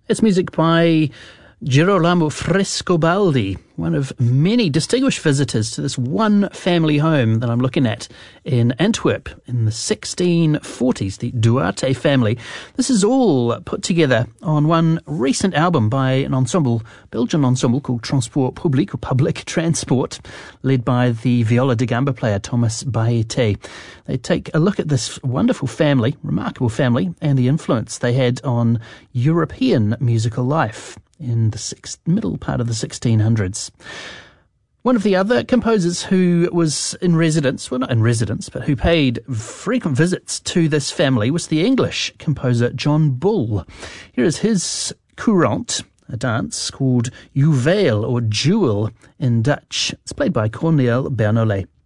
It's music by Girolamo Frescobaldi, one of many distinguished visitors to this one family home that I'm looking at in Antwerp in the 1640s, the Duarte family. This is all put together on one recent album by an ensemble, Belgian ensemble called Transport Public, or Public Transport, led by the viola da gamba player Thomas Baete. They take a look at this wonderful family, remarkable family, and the influence they had on European musical life in the middle part of the 1600s. One of the other composers who was in residence, well, not in residence, but who paid frequent visits to this family was the English composer John Bull. Here is his courante, a dance called Juweel or Jewel in Dutch. It's played by Cornel Bernoulli.